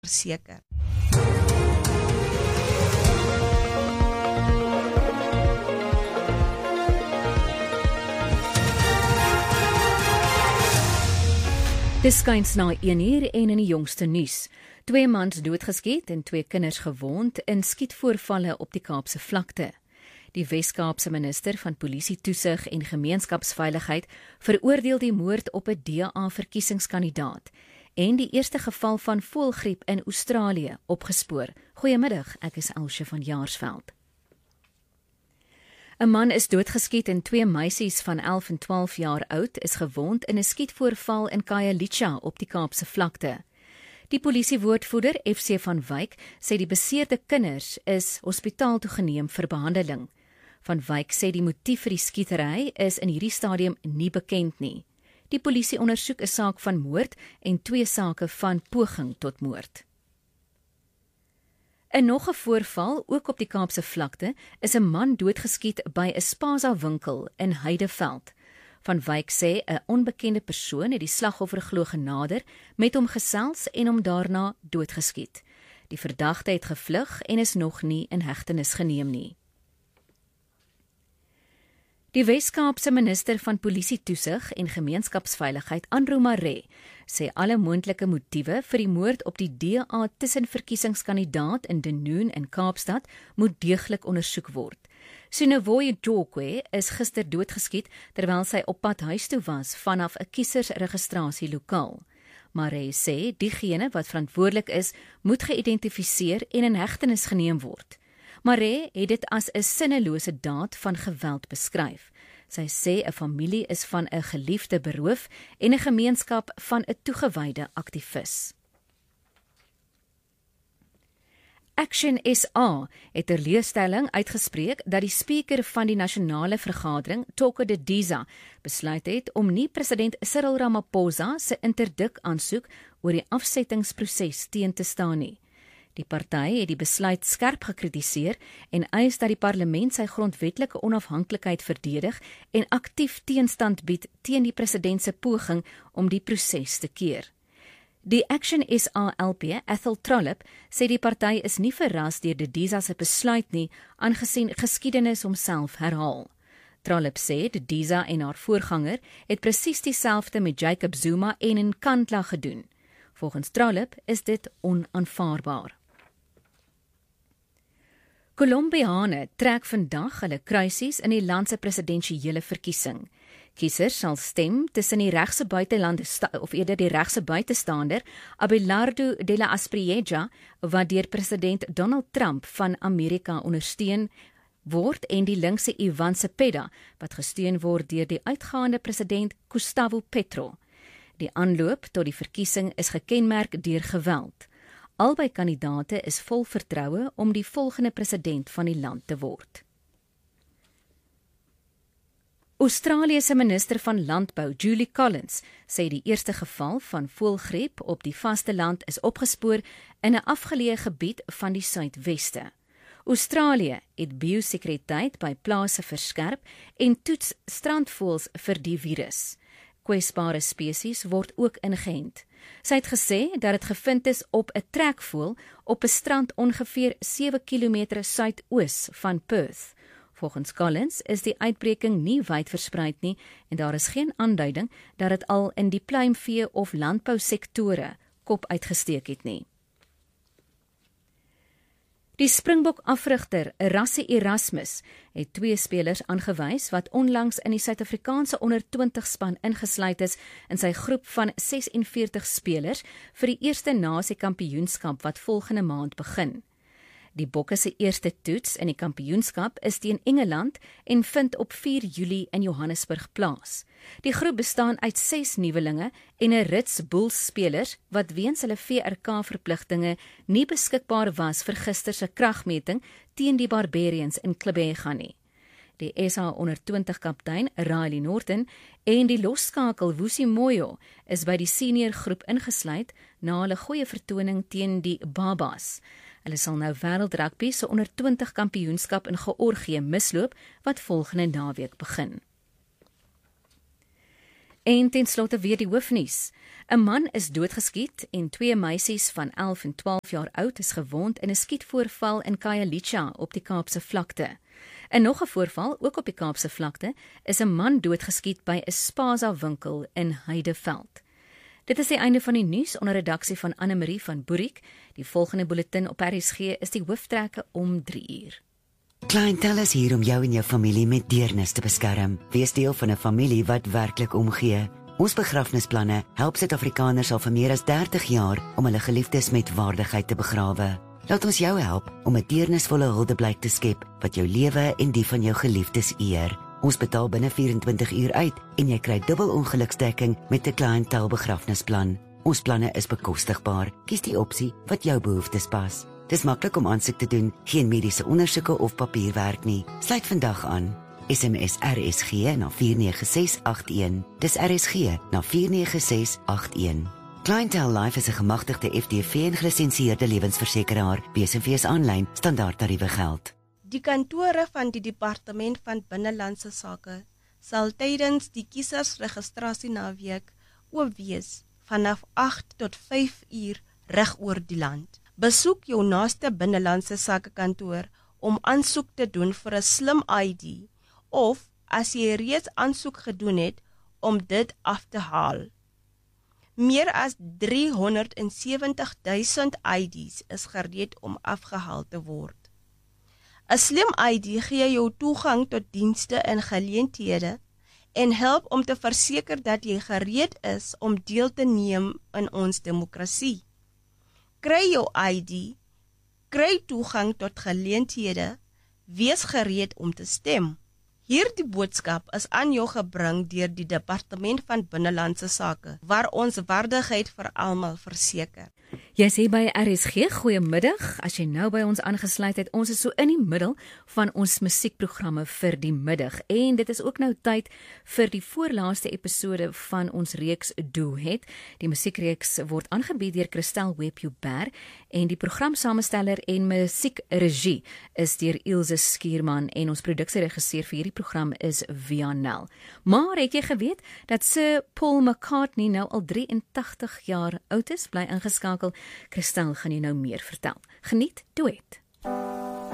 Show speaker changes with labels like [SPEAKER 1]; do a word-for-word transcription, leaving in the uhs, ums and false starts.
[SPEAKER 1] verseker.
[SPEAKER 2] Dis skuins na een uur en in die jongste nuus. Twee mans doodgeskiet en twee kinders gewond in skietvoorvalle op die Kaapse vlakte. Die Wes-Kaapse minister van Polisie Toesig en Gemeenskapsveiligheid veroordeel die moord op 'n D A-verkiesingskandidaat en die eerste geval van voëlgriep in Australië opgespoor. Goeiemiddag, ek is Elsje van Jaarsveld. 'n Man is doodgeskiet en twee meisies van elf en twaalf jaar oud is gewond in 'n skietvoorval in Khayelitsha op die Kaapse vlakte. Die polisiewoordvoerder F C van Wyk sê die beseerde kinders is hospitaal toe geneem vir behandeling. Van Wyk sê die motief vir die skietery is in hierdie stadium nie bekend nie. Die polisie ondersoek 'n saak van moord en twee sake van poging tot moord. In nog 'n voorval, ook op die Kaapse vlakte, is 'n man doodgeskiet by 'n Spaza winkel in Heideveld. Van Wyk sê 'n onbekende persoon het die slagoffer glo genader, met hom gesels en hom daarna doodgeskiet. Die verdagte het gevlug en is nog nie in hegtenis geneem nie. Die Wes-Kaapse minister van Polisie Toesig en Gemeenskapsveiligheid, Andrew Maree, sê alle moontlike motiewe vir die moord op die D A-tussenverkiesingskandidaat in Dunoon in Kaapstad moet deeglik ondersoek word. Sunevoye Jokwe is gister doodgeskiet terwyl sy op pad huis toe was vanaf 'n kiesersregistrasielokaal. Maree sê diegene wat verantwoordelik is, moet geïdentifiseer en in hegtenis geneem word. Maree het dit as 'n sinnelose daad van geweld beskryf. Sy sê 'n familie is van 'n geliefde beroof en 'n gemeenskap van 'n toegewyde aktivis. Action S A het 'n teleurstelling uitgespreek dat die spreker van die nasionale vergadering, Toko Didiza, besluit het om nie president Cyril Ramaphosa se interdik aansoek oor die afsettingsproses teen te staan nie. Die party het die besluit skerp gekritiseer en eis dat die parlement sy grondwetlike onafhanklikheid verdedig en aktief teenstand bied teen die president se poging om die proses te keer. Die Action S A L P, Ethel Trollip, sê die party is nie verras deur Didiza se besluit nie, aangesien geskiedenis homself herhaal. Trollip sê Didiza en haar voorganger het presies dieselfde met Jacob Zuma en Nkandla gedoen. Volgens Trollip is dit onaanvaarbaar. Kolombiane trek vandag hulle kruisies in die land se presidensiële verkiesing. Kiesers sal stem tussen die regse buitelande of eerder die regse buitestander Abelardo de la Espriella, wat deur president Donald Trump van Amerika ondersteun word, en die linkse Ivan Cepeda, wat gesteun word deur die uitgaande president Gustavo Petro. Die aanloop tot die verkiesing is gekenmerk deur geweld. Albei kandidate is vol vertroue om die volgende president van die land te word. Australië se minister van Landbou, Julie Collins, sê die eerste geval van voëlgriep op die vasteland is opgespoor in 'n afgeleë gebied van die suidweste. Australië het biosekuriteit by plase verskerp en toets strandvoëls vir die virus. Kwesbare spesies word ook ingeënt. Sy het gesê dat dit gevind is op 'n trekvoël op 'n strand ongeveer sewe kilometer suidoos van Perth. Volgens Collins is die uitbreking nie wyd verspreid nie en daar is geen aanduiding dat dit al in die pluimvee of landbousektore kop uitgesteek het nie. Die Springbok-afrigter Rassie Erasmus het twee spelers aangewys wat onlangs in die Suid-Afrikaanse onder twintig span ingesluit is in sy groep van ses en veertig spelers vir die eerste Nasie-kampioenskap wat volgende maand begin. Die Bokke se eerste toets in die kampioenskap is teen Engeland en vind op vier Julie in Johannesburg plaas. Die groep bestaan uit ses nuwelinge en 'n rits Bulls-spelers wat weens hulle V R K-verpligtinge nie beskikbaar was vir gister se kragmeting teen die Barbarians in Klebega nie. Die S A onder twintig kaptein Riley Norton en die losskakel Wusi Moyo is by die senior groep ingesluit na hulle goeie vertoning teen die Babas. Hulle sal nou wêreldrugby se onder twintig kampioenskap in Georgië misloop wat volgende naweek begin. En ten slotte weer die hoofnuus. 'n Man is doodgeskiet en twee meisies van elf en twaalf jaar oud is gewond in 'n skietvoorval in Khayelitsha op die Kaapse vlakte. In nog 'n voorval, ook op die Kaapse vlakte, is 'n man doodgeskiet by 'n Spaza winkel in Heideveld. Dit is die einde van die nuus onder redaksie van Anne-Marie van Boerik. Die volgende bulletin op R S G is die hooftrekke om drie uur.
[SPEAKER 1] Clientele is hier om jou en jou familie met deernis te beskerm. Wees deel van 'n familie wat werklik omgee. Ons begrafnisplanne help Suid-Afrikaners al vir meer as dertig jaar om hulle geliefdes met waardigheid te begrawe. Laat ons jou help om 'n deernisvolle huldeblyk te skep wat jou lewe en die van jou geliefdes eer. Ons betaal binne vyf-en-twintig uur uit en jy kry dubbel ongeluksdekking met 'n Clientele begrafnisplan. Ons planne is bekostigbaar. Kies die opsie wat jou behoeftes pas. Dis maklik om aansoek te doen, geen mediese ondersoeke of papierwerk nie. Sluit vandag aan. S M S R S G na vier nege ses agt een. Dis R S G na vier nege ses agt een. Clientele Life is 'n gemagtigde F D V en gelisensieerde lewensversekeraar. B S V's aanlyn standaard tariewe geld.
[SPEAKER 3] Die kantore van die Departement van Binnelandse Sake sal tydens die kiesersregistrasie-naweek oop wees vanaf agt tot vyf uur reg oor die land. Besoek jou naaste binnelandse sake kantoor om aansoek te doen vir 'n slim I D of as jy reeds aansoek gedoen het om dit af te haal. Meer as driehonderdsewentig duisend I Ds is gereed om afgehaal te word. 'n Slim I D gee jou toegang tot dienste en geleenthede en help om te verseker dat jy gereed is om deel te neem in ons demokrasie. Kry jou I D, kry toegang tot geleenthede, wees gereed om te stem. Hierdie boodskap is aan jou gebring deur die Departement van Binnelandse Sake, waar ons waardigheid vir almal verseker.
[SPEAKER 2] Jy sê by R S G, goeiemiddag, as jy nou by ons aangesluit het, ons is so in die middel van ons musiekprogramme vir die middag, en dit is ook nou tyd vir die voorlaaste episode van ons reeks Duet. Die musiekreeks word aangebied deur Christel Webb-Joubert, en die programsamesteller en musiekregie is deur Ilse Skierman, en ons produksieregisseur vir hierdie program is Vianel. Maar het jy geweet dat Sir Paul McCartney nou al drie en tagtig jaar oud is? Bly ingeskakel. Christel gaan jy nou meer vertel. Geniet Duet.